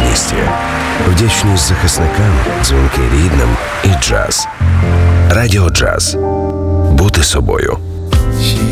місті. Вдячність захисникам, дзвінки рідним і джаз. Радіо Джаз. Бути собою.